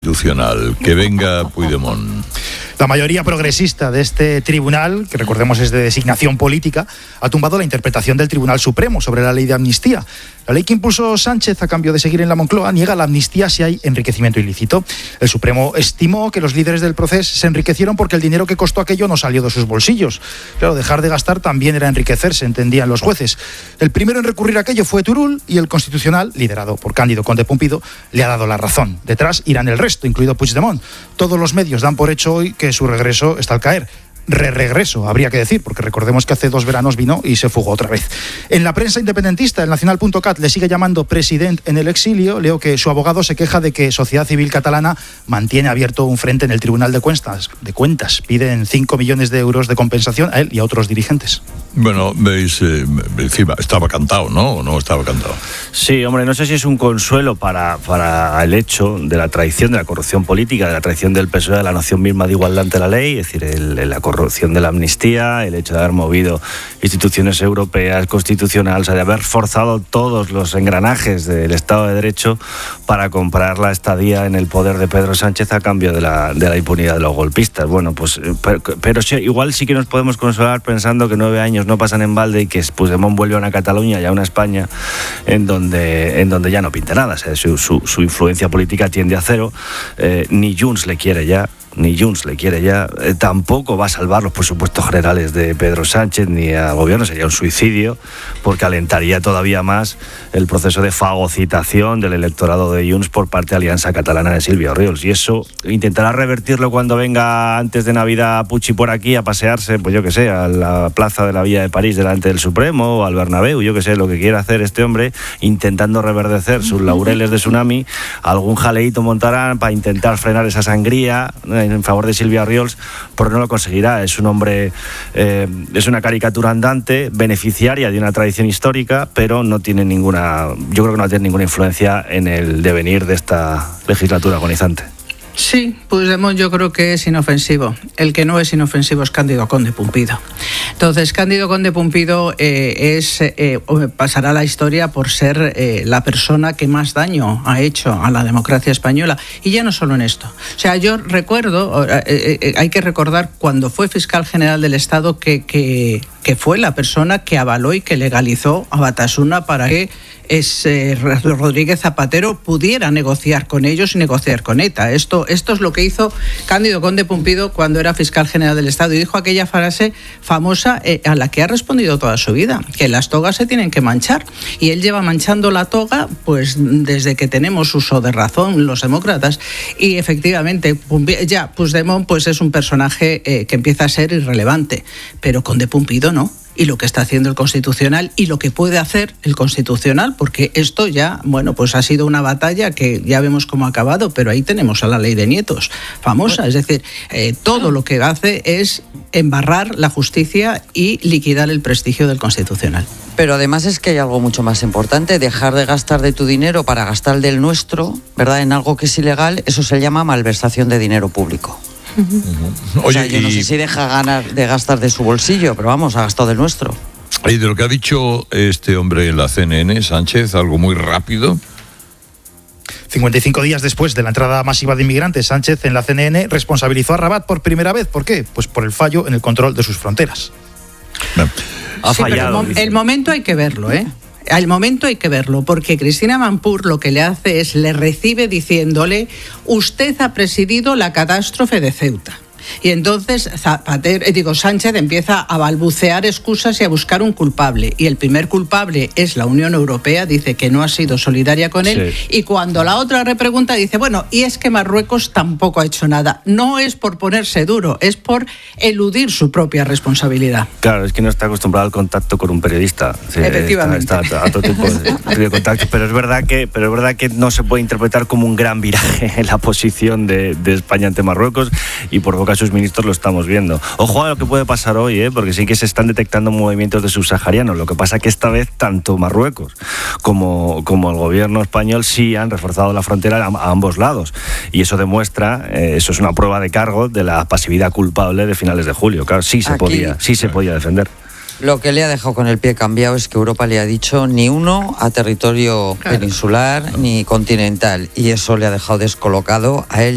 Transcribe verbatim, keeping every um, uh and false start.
Constitucional. Que venga Puigdemont. La mayoría progresista de este tribunal, que recordemos es de designación política, ha tumbado la interpretación del Tribunal Supremo sobre la ley de amnistía. La ley que impulsó Sánchez a cambio de seguir en la Moncloa niega la amnistía si hay enriquecimiento ilícito. El Supremo estimó que los líderes del proceso se enriquecieron porque el dinero que costó aquello no salió de sus bolsillos. Claro, dejar de gastar también era enriquecerse, entendían los jueces. El primero en recurrir a aquello fue Turull y el Constitucional, liderado por Cándido Conde Pumpido, le ha dado la razón. Detrás irán el resto, incluido Puigdemont. Todos los medios dan por hecho hoy que su regreso está al caer. Re-regreso, habría que decir, porque recordemos que hace dos veranos vino y se fugó otra vez. En la prensa independentista, el nacional punto cat le sigue llamando president en el exilio. Leo que su abogado se queja de que Sociedad Civil Catalana mantiene abierto un frente en el Tribunal de Cuentas. De cuentas. Piden cinco millones de euros de compensación a él y a otros dirigentes. Bueno, veis, eh, encima, estaba cantado, ¿no? ¿O no estaba cantado? Sí, hombre, no sé si es un consuelo para, para el hecho de la traición, de la corrupción política, de la traición del P S O E, de la noción misma de igualdad ante la ley, es decir, el, el, la corrupción de la amnistía, el hecho de haber movido instituciones europeas, constitucionales, o sea, de haber forzado todos los engranajes del Estado de Derecho para comprar la estadía en el poder de Pedro Sánchez a cambio de la, de la impunidad de los golpistas. Bueno, pues, pero, pero sí, igual sí que nos podemos consolar pensando que nueve años no pasan en balde y que Puigdemont vuelve a una Cataluña y a una España en donde, en donde ya no pinta nada. O sea, su, su, su influencia política tiende a cero, eh, ni Junts le quiere ya. Ni Junts le quiere ya, eh, tampoco va a salvar los presupuestos generales de Pedro Sánchez ni al gobierno, sería un suicidio, porque alentaría todavía más el proceso de fagocitación del electorado de Junts por parte de Alianza Catalana de Silvia Orriols, y eso intentará revertirlo cuando venga antes de Navidad Puig por aquí a pasearse, pues yo que sé, a la plaza de la Villa de París delante del Supremo, o al Bernabéu, yo que sé, lo que quiera hacer este hombre, intentando reverdecer sus laureles de tsunami. Algún jaleíto montarán para intentar frenar esa sangría en favor de Silvia Orriols, pero no lo conseguirá. Es un hombre, eh, es una caricatura andante, beneficiaria de una tradición histórica, pero no tiene ninguna, yo creo que no tiene ninguna influencia en el devenir de esta legislatura agonizante. Sí, Puigdemont yo creo que es inofensivo. El que no es inofensivo es Cándido Conde Pumpido. Entonces, Cándido Conde Pumpido eh, es, eh, pasará a la historia por ser eh, la persona que más daño ha hecho a la democracia española. Y ya no solo en esto. O sea, yo recuerdo, eh, eh, hay que recordar cuando fue fiscal general del Estado que, que, que fue la persona que avaló y que legalizó a Batasuna para que es, eh, Rodríguez Zapatero pudiera negociar con ellos y negociar con ETA. Esto, esto es lo que hizo Cándido Conde Pumpido cuando era fiscal general del Estado, y dijo aquella frase famosa eh, a la que ha respondido toda su vida, que las togas se tienen que manchar, y él lleva manchando la toga pues desde que tenemos uso de razón los demócratas, y efectivamente Pumpido, ya Puigdemont pues es un personaje eh, que empieza a ser irrelevante, pero Conde Pumpido no. Y lo que está haciendo el Constitucional y lo que puede hacer el Constitucional, porque esto ya, bueno, pues ha sido una batalla que ya vemos cómo ha acabado, pero ahí tenemos a la ley de Nietos, famosa, es decir, eh, todo lo que hace es embarrar la justicia y liquidar el prestigio del Constitucional. Pero además es que hay algo mucho más importante, dejar de gastar de tu dinero para gastar del nuestro, ¿verdad?, en algo que es ilegal, eso se llama malversación de dinero público. Uh-huh. O sea, Oye, yo no y... sé si deja ganar de gastar de su bolsillo, pero vamos, ha gastado del nuestro. Y de lo que ha dicho este hombre en la C N N, Sánchez, algo muy rápido. cincuenta y cinco días después de la entrada masiva de inmigrantes, Sánchez en la C N N responsabilizó a Rabat por primera vez. ¿Por qué? Pues por el fallo en el control de sus fronteras. No. Ha sí, fallado. Pero el, el momento hay que verlo, ¿eh? Al momento hay que verlo, porque Cristina Mampur lo que le hace es, le recibe diciéndole: usted ha presidido la catástrofe de Ceuta. Y entonces Zapatero, eh, digo, Sánchez empieza a balbucear excusas y a buscar un culpable. Y el primer culpable es la Unión Europea, dice que no ha sido solidaria con él. Sí. Y cuando la otra repregunta, dice, bueno, y es que Marruecos tampoco ha hecho nada. No es por ponerse duro, es por eludir su propia responsabilidad. Claro, es que no está acostumbrado al contacto con un periodista. Sí, efectivamente. Está, está a todo tipo de, de contacto. Pero es verdad que, pero es verdad que no se puede interpretar como un gran viraje en la posición de, de España ante Marruecos, y por boca sus ministros lo estamos viendo. Ojo a lo que puede pasar hoy, ¿eh? Porque sí que se están detectando movimientos de subsaharianos. Lo que pasa que esta vez tanto Marruecos como, como el gobierno español sí han reforzado la frontera a, a ambos lados. Y eso demuestra, eh, eso es una prueba de cargo de la pasividad culpable de finales de julio. Claro, sí se Aquí, podía, sí se podía defender. Lo que le ha dejado con el pie cambiado es que Europa le ha dicho ni uno a territorio claro. peninsular ni continental, y eso le ha dejado descolocado a él.